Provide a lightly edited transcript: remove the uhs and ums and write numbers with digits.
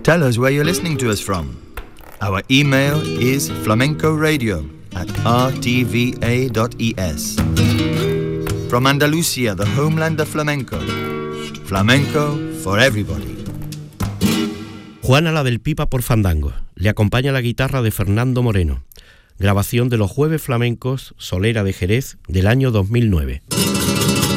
Tell us where you're listening to us from. Our email is flamencoradio@rtva.es. From Andalusia, the homeland of flamenco. Flamenco for everybody. Juana la del Pipa por Fandango. Le acompaña la guitarra de Fernando Moreno. Grabación de los Jueves Flamencos Solera de Jerez del año 2009.